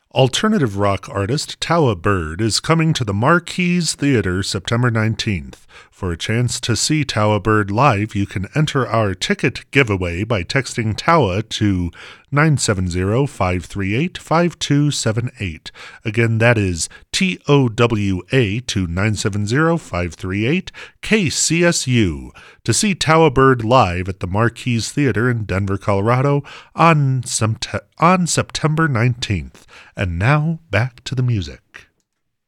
Alternative rock artist Towa Bird is coming to the Marquise Theater September 19th. For a chance to see Towa Bird live, you can enter our ticket giveaway by texting Towa to 970-538-5278. Again, that is TOWA to 970-538-KCSU to see Towa Bird live at the Marquise Theater in Denver, Colorado on September 19th. And now, back to the music.